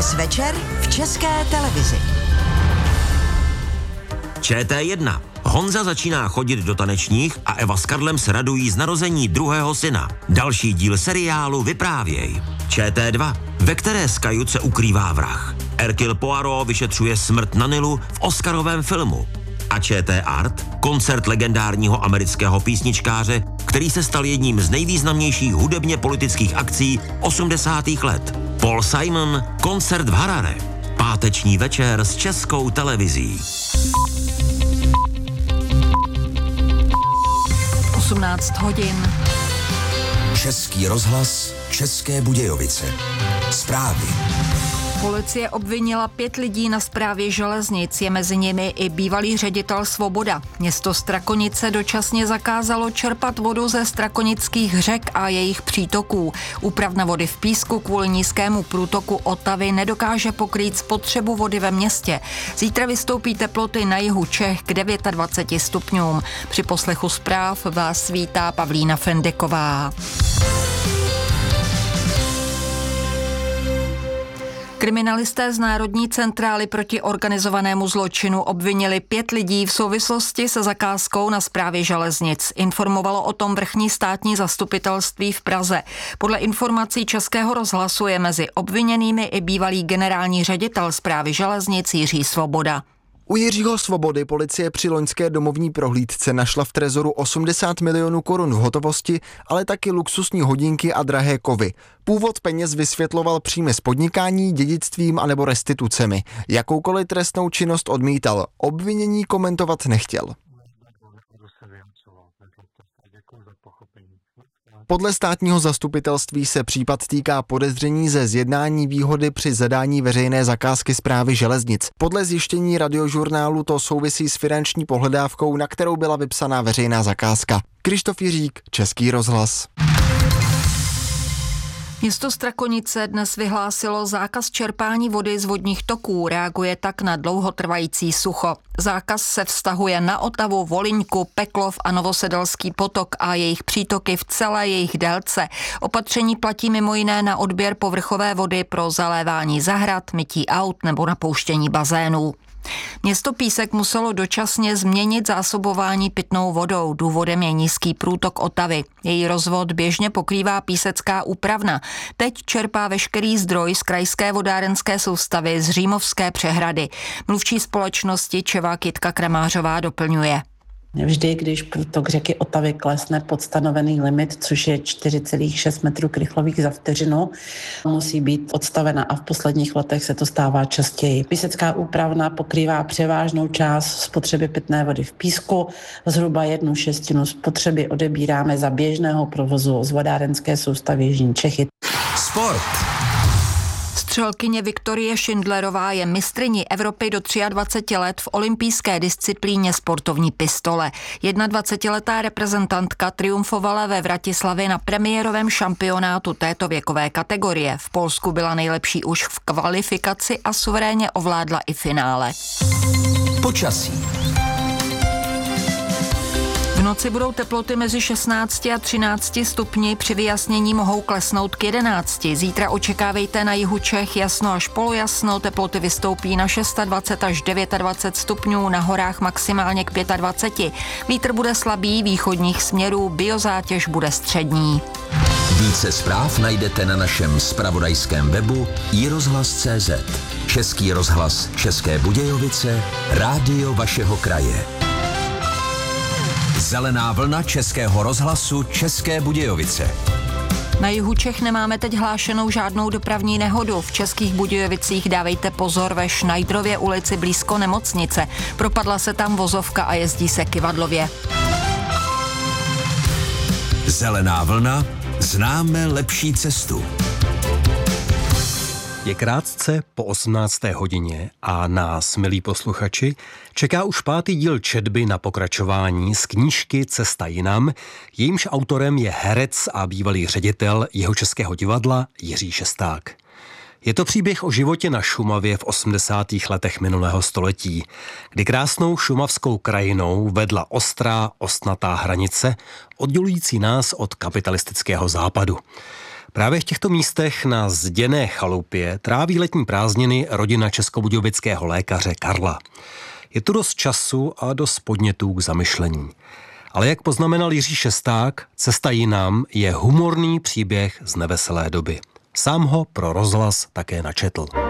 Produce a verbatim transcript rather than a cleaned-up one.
Dnes večer v České televizi. Č T jedna. Honza začíná chodit do tanečních a Eva s Karlem se radují z narození druhého syna. Další díl seriálu Vyprávěj. Č T dva, ve které z kajut se ukrývá vrah. Hercule Poirot vyšetřuje smrt na Nilu v Oscarovém filmu. A Č T Art, koncert legendárního amerického písničkáře, který se stal jedním z nejvýznamnějších hudebně politických akcí osmdesátých let. Paul Simon, koncert v Harare. Páteční večer s Českou televizí. osmnáct hodin. Český rozhlas, České Budějovice. Zprávy. Policie obvinila pět lidí na správě železnic, je mezi nimi i bývalý ředitel Svoboda. Město Strakonice dočasně zakázalo čerpat vodu ze strakonických řek a jejich přítoků. Úpravna vody v Písku kvůli nízkému průtoku Otavy nedokáže pokrýt spotřebu vody ve městě. Zítra vystoupí teploty na jihu Čech k dvaceti devíti stupňům. Při poslechu zpráv vás vítá Pavlína Fendeková. Kriminalisté z Národní centrály proti organizovanému zločinu obvinili pět lidí v souvislosti se zakázkou na správě železnic. Informovalo o tom vrchní státní zastupitelství v Praze. Podle informací Českého rozhlasu je mezi obviněnými i bývalý generální ředitel správy železnic Jiří Svoboda. U Jiřího Svobody policie při loňské domovní prohlídce našla v trezoru osmdesát milionů korun v hotovosti, ale taky luxusní hodinky a drahé kovy. Původ peněz vysvětloval příjmy z podnikání, dědictvím anebo restitucemi. Jakoukoliv trestnou činnost odmítal, obvinění komentovat nechtěl. Podle státního zastupitelství se případ týká podezření ze zjednání výhody při zadání veřejné zakázky správy železnic. Podle zjištění Radiožurnálu to souvisí s finanční pohledávkou, na kterou byla vypsaná veřejná zakázka. Krištof Jiřík, Český rozhlas. Město Strakonice dnes vyhlásilo zákaz čerpání vody z vodních toků, reaguje tak na dlouhotrvající sucho. Zákaz se vztahuje na Otavu, Volyňku, Peklov a Novosedelský potok a jejich přítoky v celé jejich délce. Opatření platí mimo jiné na odběr povrchové vody pro zalévání zahrad, mytí aut nebo napouštění bazénů. Město Písek muselo dočasně změnit zásobování pitnou vodou. Důvodem je nízký průtok Otavy. Její rozvod běžně pokrývá Písecká úpravna. Teď čerpá veškerý zdroj z krajské vodárenské soustavy z Římovské přehrady. Mluvčí společnosti Čevák Jitka Kramářová doplňuje. Vždy, když průtok řeky Otavy klesne pod stanovený limit, což je čtyři celá šest metrů krychlových za vteřinu, musí být odstavena a v posledních letech se to stává častěji. Písecká úpravna pokrývá převážnou část spotřeby pitné vody v Písku, zhruba jednu šestinu spotřeby odebíráme za běžného provozu z vodárenské soustavy Jižní Čechy. Sport. Střelkyně Viktorie Šindlerová je mistryní Evropy do dvaceti tří let v olympijské disciplíně sportovní pistole. dvacetiletá reprezentantka triumfovala ve Vratislavi na premiérovém šampionátu této věkové kategorie. V Polsku byla nejlepší už v kvalifikaci a suverénně ovládla i finále. Počasí. V noci budou teploty mezi šestnácti a třinácti stupni, při vyjasnění mohou klesnout k jedenácti. Zítra očekávejte na jihu Čech jasno až polojasno, teploty vystoupí na dvacet šest až dvacet devět stupňů, na horách maximálně k dvaceti pěti. Vítr bude slabý východních směrů, biozátěž bude střední. Více zpráv najdete na našem zpravodajském webu i rozhlas tečka cé zet. Český rozhlas České Budějovice, rádio vašeho kraje. Zelená vlna Českého rozhlasu České Budějovice. Na jihu Čech nemáme teď hlášenou žádnou dopravní nehodu. V Českých Budějovicích dávejte pozor ve Šnajdrově ulici blízko nemocnice. Propadla se tam vozovka a jezdí se kyvadlově. Zelená vlna, známe lepší cestu. Je krátce po osmnácté hodině a nás, milí posluchači, čeká už pátý díl četby na pokračování z knížky Cesta jinam. Jejímž autorem je herec a bývalý ředitel Jihočeského divadla Jiří Šesták. Je to příběh o životě na Šumavě v osmdesátých letech minulého století, kdy krásnou šumavskou krajinou vedla ostrá, ostnatá hranice, oddělující nás od kapitalistického západu. Právě v těchto místech na zděné chalupě tráví letní prázdniny rodina českobudějovického lékaře Karla. Je tu dost času a dost podnětů k zamyšlení. Ale jak poznamenal Jiří Šesták, Cesta jinam je humorný příběh z neveselé doby. Sám ho pro rozhlas také načetl.